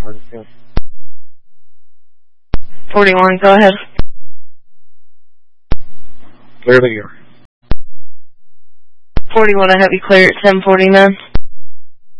41, go ahead. Clear the air. 41, I have you clear at 1049.